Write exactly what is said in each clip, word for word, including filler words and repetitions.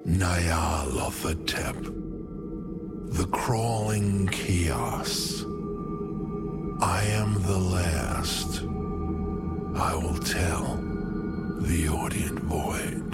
Nyarlathotep, the crawling chaos. I am the last. I will tell the audient void.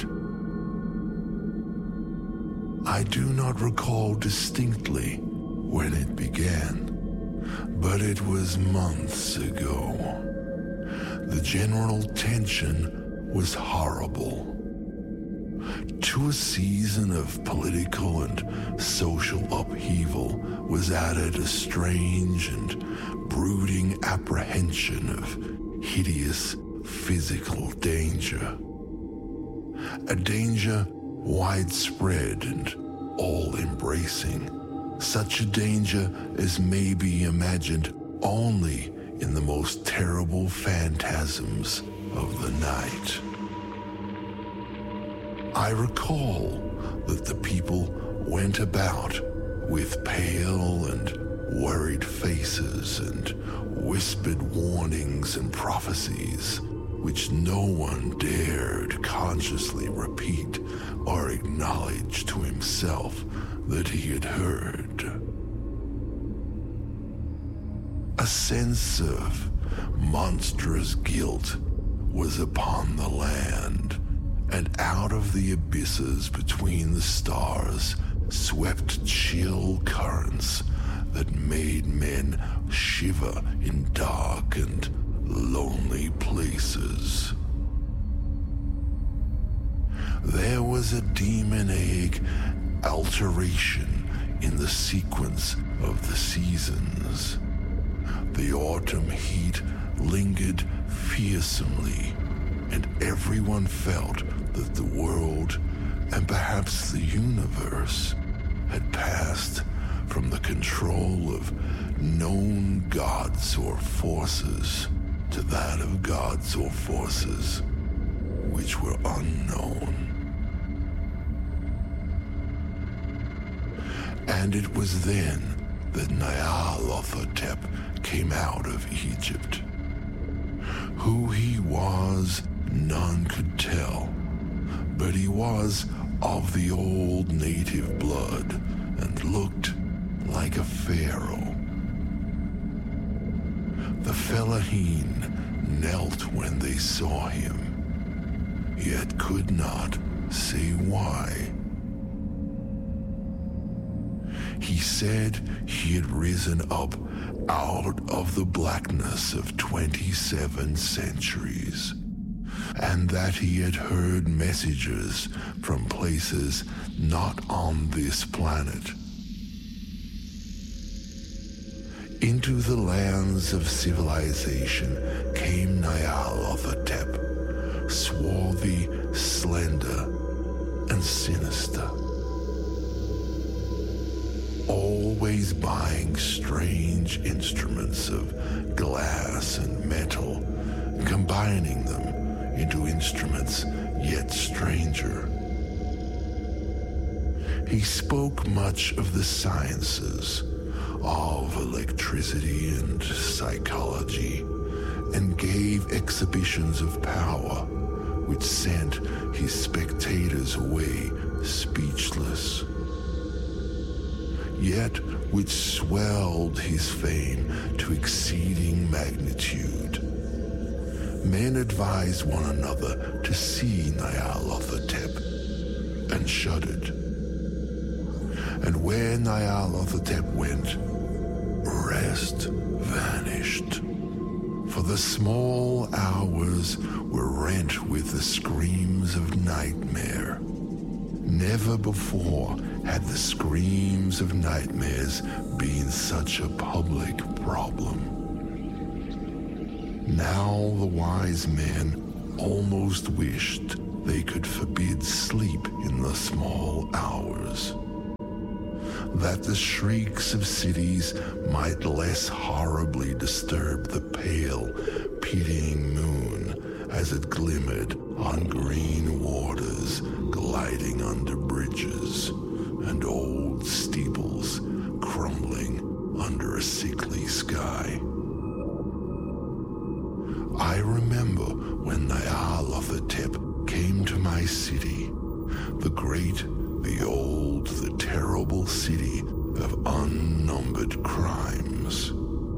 I do not recall distinctly when it began, but it was months ago. The general tension was horrible. To a season of political and social upheaval was added a strange and brooding apprehension of hideous physical danger. A danger widespread and all-embracing. Such a danger as may be imagined only in the most terrible phantasms of the night. I recall that the people went about with pale and worried faces and whispered warnings and prophecies which no one dared consciously repeat or acknowledge to himself that he had heard. A sense of monstrous guilt was upon the land, and out of the abysses between the stars swept chill currents that made men shiver in dark and lonely places. There was a demonic alteration in the sequence of the seasons. The autumn heat lingered fearsomely, and everyone felt that the world, and perhaps the universe, had passed from the control of known gods or forces to that of gods or forces which were unknown. And it was then that Nyarlathotep came out of Egypt. Who he was, none could tell, but he was of the old native blood and looked like a pharaoh. The Fellahin knelt when they saw him, yet could not say why. He said he had risen up out of the blackness of twenty-seven centuries, and that he had heard messages from places not on this planet. Into the lands of civilization came Nyarlathotep, swarthy, slender, and sinister. Always buying strange instruments of glass and metal, combining them into instruments yet stranger. He spoke much of the sciences, of electricity and psychology, and gave exhibitions of power which sent his spectators away speechless, yet which swelled his fame to exceeding magnitude. Men advised one another to see Nyarlathotep, and shuddered. And where Nyarlathotep went, rest vanished. For the small hours were rent with the screams of nightmare. Never before had the screams of nightmares been such a public problem. Now the wise men almost wished they could forbid sleep in the small hours, that the shrieks of cities might less horribly disturb the pale, pitying moon as it glimmered on green waters gliding under bridges and old steeples crumbling under a sickly sky. I remember when Nyarlathotep came to my city, the great, behold the terrible city of unnumbered crimes.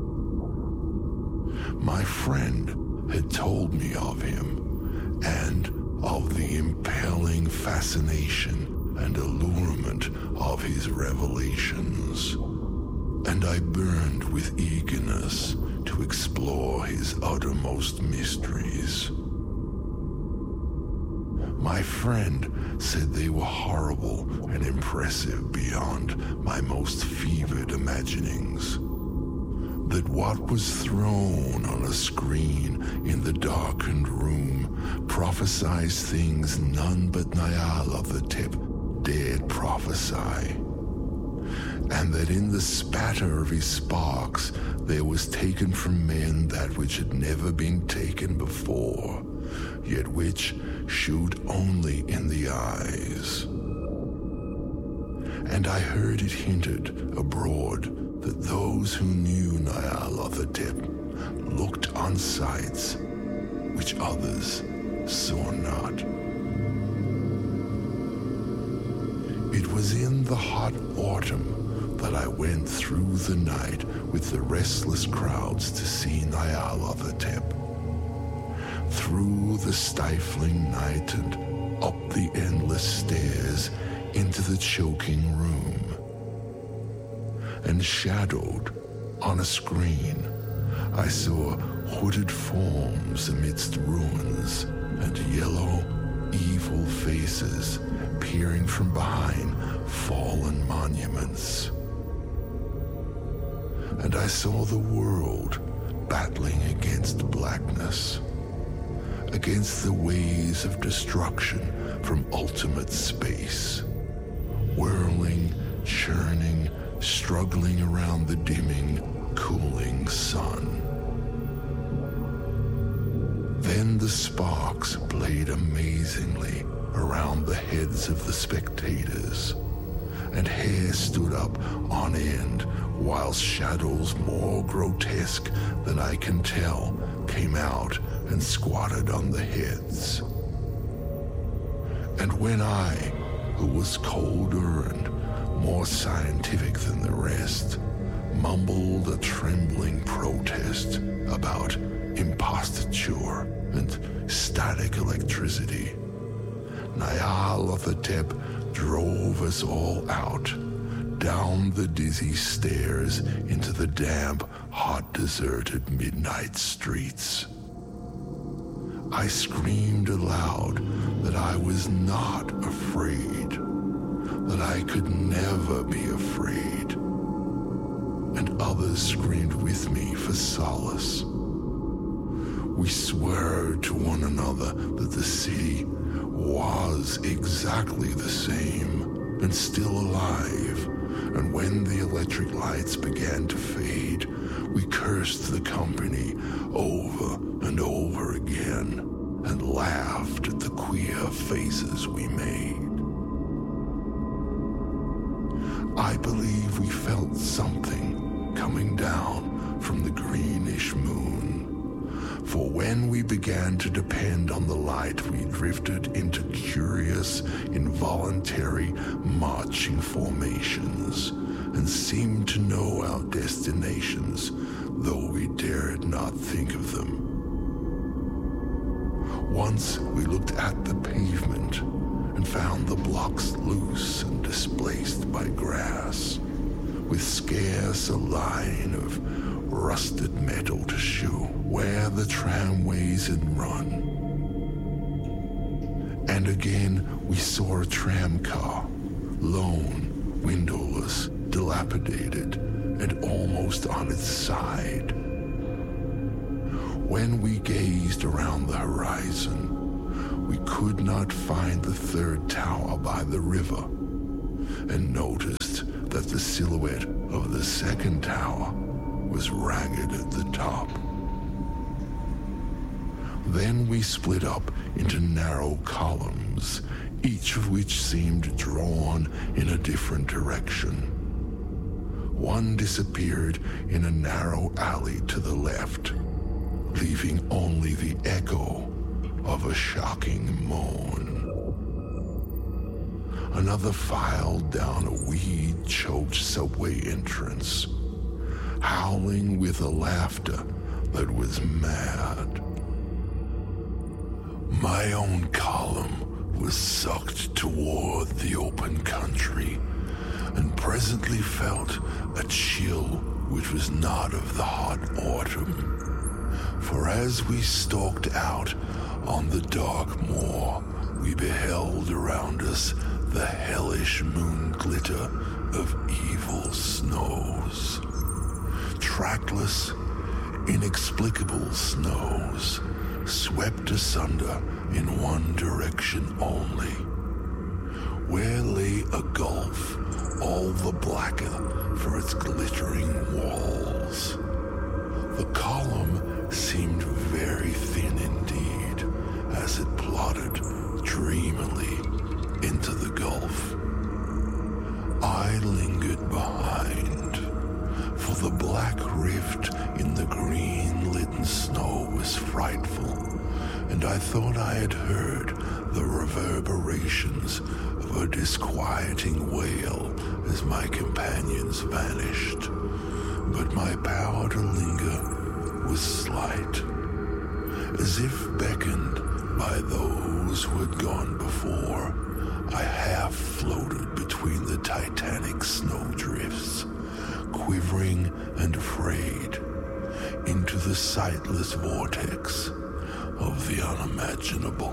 My friend had told me of him and of the impelling fascination and allurement of his revelations, and I burned with eagerness to explore his uttermost mysteries. My friend said they were horrible and impressive beyond my most fevered imaginings. That what was thrown on a screen in the darkened room prophesied things none but Nyarlathotep dared prophesy, and that in the spatter of his sparks there was taken from men that which had never been taken before, yet which shewed only in the eyes. And I heard it hinted abroad that those who knew Nyarlathotep looked on sights which others saw not. It was in the hot autumn that I went through the night with the restless crowds to see Nyarlathotep. Through the stifling night and up the endless stairs into the choking room. And shadowed on a screen, I saw hooded forms amidst ruins and yellow, evil faces peering from behind fallen monuments. And I saw the world battling against blackness, against the ways of destruction from ultimate space, whirling, churning, struggling around the dimming, cooling sun. Then the sparks played amazingly around the heads of the spectators, and hair stood up on end, whilst shadows more grotesque than I can tell came out and squatted on the heads. And when I, who was colder and more scientific than the rest, mumbled a trembling protest about impostature and static electricity, Nyarlathotep drove us all out, down the dizzy stairs into the damp, hot, deserted midnight streets. I screamed aloud that I was not afraid, that I could never be afraid, and others screamed with me for solace. We swore to one another that the city was exactly the same and still alive, and when the electric lights began to fade, we cursed the company over and over again and laughed at the queer faces we made. I believe we felt something coming down from the greenish moon, for when we began to depend on the light, we drifted into curious, involuntary marching formations and seemed to know our destinations, though we dared not think of them. Once we looked at the pavement and found the blocks loose and displaced by grass, with scarce a line of rusted metal to show where the tramways had run. And again we saw a tram car, lone, windowless, dilapidated, and almost on its side. When we gazed around the horizon, we could not find the third tower by the river, and noticed that the silhouette of the second tower was ragged at the top. Then we split up into narrow columns, each of which seemed drawn in a different direction. One disappeared in a narrow alley to the left, leaving only the echo of a shocking moan. another filed down a weed-choked subway entrance, howling with a laughter that was mad. My own column was sucked toward the open country, and presently felt a chill which was not of the hot autumn. For as we stalked out on the dark moor, we beheld around us the hellish moon glitter of evil snows. Trackless, inexplicable snows, swept asunder in one direction only, where lay a gulf all the blacker for its glittering walls. The column seemed very thin indeed as it plodded dreamily into the gulf. I lingered behind, for the black rift in the green-litten snow was frightful, and I thought I had heard the reverberations of a disquieting wail as my companions vanished. But my power to linger was slight, as if beckoned by those who had gone before. I half floated between the titanic snowdrifts, quivering and afraid, into the sightless vortex of the unimaginable.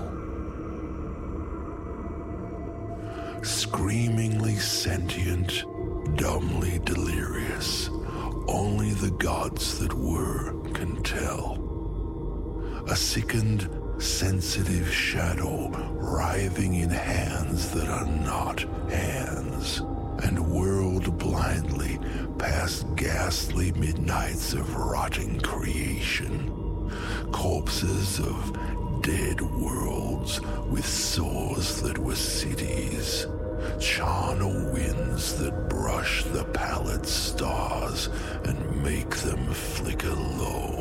Screamingly sentient, dumbly delirious, only the gods that were can tell. A sickened, sensitive shadow writhing in hands that are not hands, and whirled blindly past ghastly midnights of rotting creation, corpses of dead worlds with sores that were cities, charnel winds that brush the pallid stars and make them flicker low.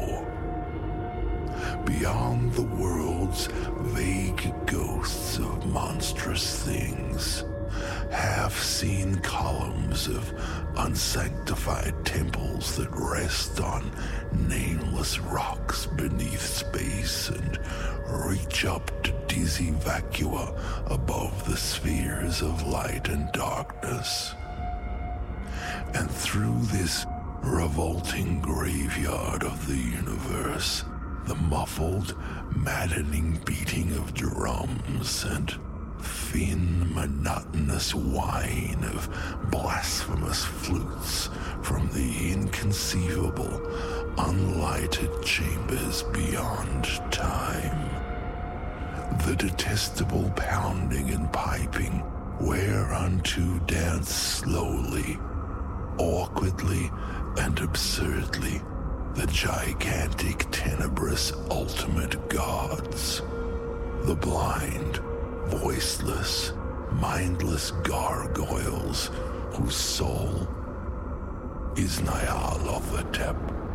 Beyond the world's vague ghosts of monstrous things, half-seen columns of unsanctified temples that rest on nameless rocks beneath space and reach up to dizzy vacua above the spheres of light and darkness. And through this revolting graveyard of the universe, the muffled, maddening beating of drums and thin, monotonous whine of blasphemous flutes from the inconceivable, unlighted chambers beyond time. The detestable pounding and piping whereunto dance slowly, awkwardly, and absurdly the gigantic, tenebrous, ultimate gods. The blind, voiceless, mindless gargoyles whose soul is Nyarlathotep.